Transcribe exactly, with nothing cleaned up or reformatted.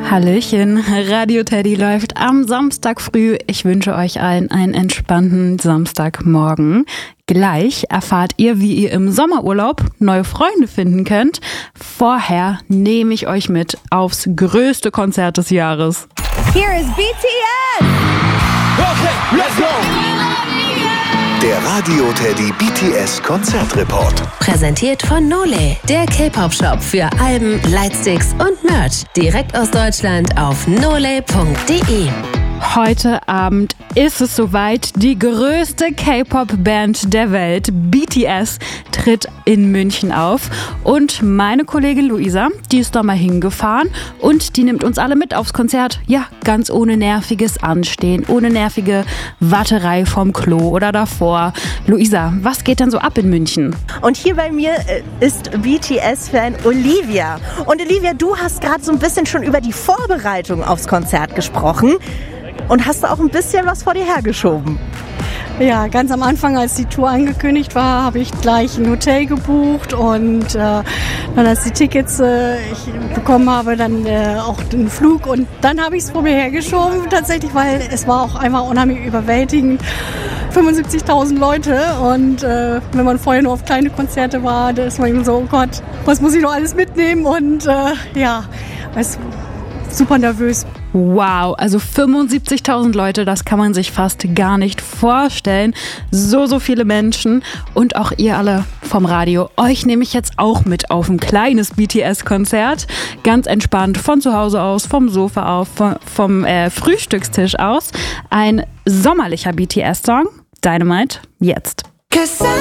Hallöchen, Radio Teddy läuft am Samstag früh. Ich wünsche euch allen einen entspannten Samstagmorgen. Gleich erfahrt ihr, wie ihr im Sommerurlaub neue Freunde finden könnt. Vorher nehme ich euch mit aufs größte Konzert des Jahres. Here is B T S! Okay, let's go! Der Radio Teddy B T S Konzertreport. Präsentiert von Nole, der K-Pop-Shop für Alben, Lightsticks und Merch. Direkt aus Deutschland auf nole punkt de. Heute Abend ist es soweit. Die größte K-Pop-Band der Welt, B T S, tritt in München auf. Und meine Kollegin Luisa, die ist da mal hingefahren und die nimmt uns alle mit aufs Konzert. Ja, ganz ohne nerviges Anstehen, ohne nervige Warterei vom Klo oder davor. Luisa, was geht denn so ab in München? Und hier bei mir ist B T S-Fan Olivia. Und Olivia, du hast gerade so ein bisschen schon über die Vorbereitung aufs Konzert gesprochen. Und hast du auch ein bisschen was vor dir hergeschoben? Ja, ganz am Anfang, als die Tour angekündigt war, habe ich gleich ein Hotel gebucht und äh, dann, als die Tickets äh, ich bekommen habe, dann äh, auch den Flug und dann habe ich es vor mir hergeschoben tatsächlich, weil es war auch einfach unheimlich überwältigend. fünfundsiebzigtausend Leute und äh, wenn man vorher nur auf kleine Konzerte war, da ist man eben so, oh Gott, was muss ich noch alles mitnehmen und äh, ja, es super nervös. Wow, also fünfundsiebzigtausend Leute, das kann man sich fast gar nicht vorstellen. So, so viele Menschen und auch ihr alle vom Radio. Euch nehme ich jetzt auch mit auf ein kleines B T S-Konzert. Ganz entspannt von zu Hause aus, vom Sofa auf, vom, vom äh, Frühstückstisch aus. Ein sommerlicher B T S-Song. Dynamite, jetzt.